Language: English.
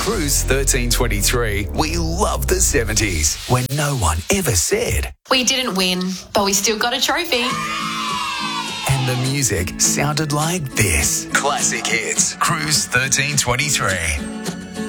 Cruise 1323, we love the 70s, when no one ever said. We didn't win, but we still got a trophy. And the music sounded like this. Classic hits, Cruise 1323.